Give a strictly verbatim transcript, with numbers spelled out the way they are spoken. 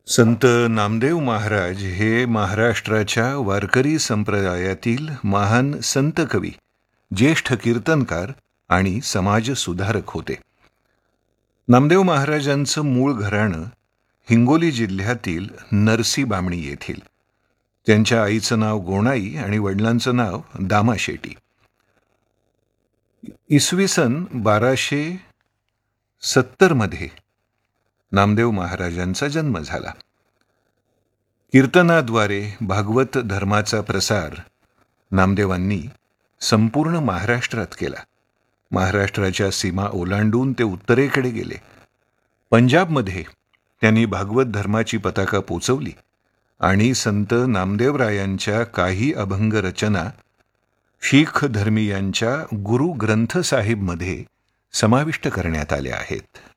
संत नामदेव महाराज हे महाराष्ट्राच्या वारकरी संप्रदायातील महान संत कवी, ज्येष्ठ कीर्तनकार आणि समाजसुधारक होते. नामदेव महाराजांचं मूळ घराणं हिंगोली जिल्ह्यातील नरसी बामणी येथील. त्यांच्या आईचं नाव गोणाई आणि वडिलांचं नाव दामा शेटी. इसवी सन बाराशे सत्तरमध्ये नामदेव महाराजांचा जन्म झाला. कीर्तनाद्वारे भागवत धर्माचा प्रसार नामदेवांनी संपूर्ण महाराष्ट्रात केला. महाराष्ट्राच्या सीमा ओलांडून ते उत्तरेकडे गेले. पंजाबमध्ये त्यांनी भागवत धर्माची पताका पोचवली आणि संत नामदेवरायांच्या काही अभंग रचना शीख धर्मीयांच्या गुरु ग्रंथ साहिबमध्ये समाविष्ट करण्यात आल्या आहेत.